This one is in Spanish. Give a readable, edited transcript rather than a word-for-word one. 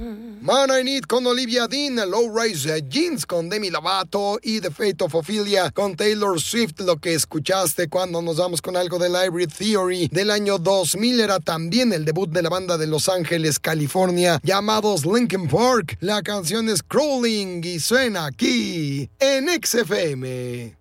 Man I Need con Olivia Dean, Low Rise Jeans con Demi Lovato y The Fate of Ophelia con Taylor Swift. Lo que escuchaste cuando nos vamos con algo de Hybrid Theory del año 2000 era también el debut de la banda de Los Ángeles, California, llamados Linkin Park. La canción es Crawling y suena aquí en XFM.